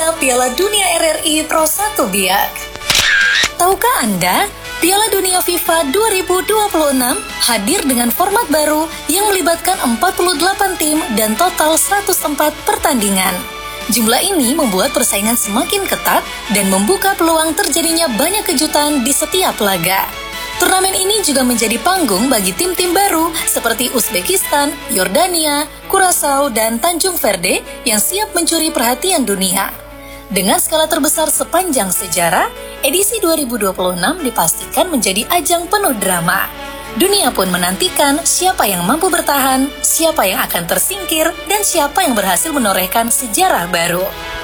Dunia Piala Dunia RRI Pro 1 Biak. Tahukah Anda, Piala Dunia FIFA 2026 hadir dengan format baru yang melibatkan 48 tim dan total 104 pertandingan. Jumlah ini membuat persaingan semakin ketat dan membuka peluang terjadinya banyak kejutan di setiap laga. Turnamen ini juga menjadi panggung bagi tim-tim baru seperti Uzbekistan, Yordania, Curaçao, dan Tanjung Verde yang siap mencuri perhatian dunia. Dengan skala terbesar sepanjang sejarah, edisi 2026 dipastikan menjadi ajang penuh drama. Dunia pun menantikan siapa yang mampu bertahan, siapa yang akan tersingkir, dan siapa yang berhasil menorehkan sejarah baru.